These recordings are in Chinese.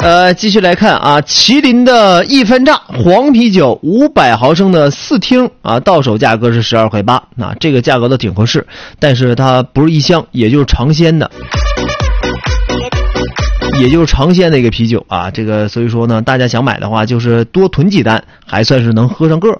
继续来看啊，麒麟的一番炸黄啤酒500毫升的4听啊，到手价格是12块8啊，这个价格都挺合适，但是它不是一箱，也就是尝鲜的。也就是尝鲜的一个啤酒啊，这个所以说呢，大家想买的话，就是多囤几单，还算是能喝上个。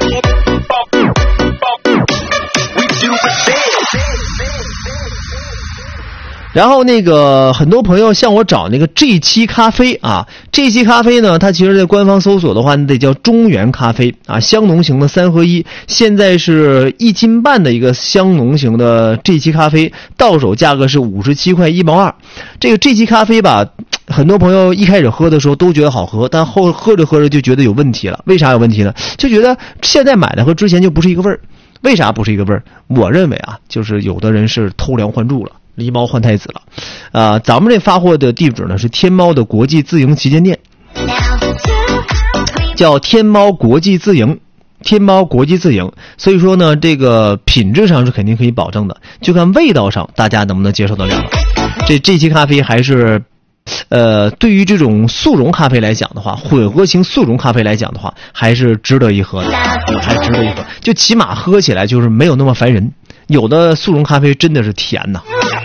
然后那个很多朋友向我找那个 G7 咖啡啊 ，G7 咖啡呢，它其实在官方搜索的话，得叫中原咖啡啊，香浓型的3合1，现在是1斤半的一个香浓型的 G7 咖啡，到手价格是57块1毛2。这个 G7 咖啡吧，很多朋友一开始喝的时候都觉得好喝，但喝着喝着就觉得有问题了。为啥有问题呢？就觉得现在买的和之前就不是一个味儿。为啥不是一个味儿？我认为啊，就是有的人是偷梁换柱了。狸猫换太子了，咱们这发货的地址呢是天猫的国际自营旗舰店，叫天猫国际自营，天猫国际自营。所以说呢，这个品质上是肯定可以保证的，就看味道上大家能不能接受得了。这期咖啡还是，对于这种速溶咖啡来讲的话，混合型速溶咖啡来讲的话，还是值得一喝的，还值得一喝。就起码喝起来就是没有那么烦人。有的速溶咖啡真的是甜呐。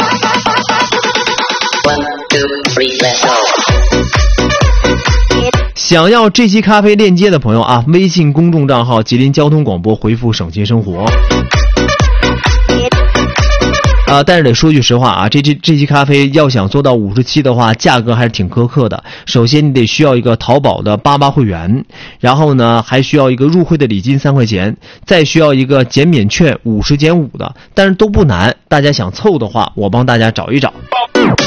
想要这期咖啡链接的朋友啊，微信公众账号吉林交通广播回复省心生活。但是得说句实话啊，这期咖啡要想做到57的话，价格还是挺苛刻的。首先你得需要一个淘宝的88会员，然后呢还需要一个入会的礼金3块钱，再需要一个减免券50减5的，但是都不难。大家想凑的话，我帮大家找一找。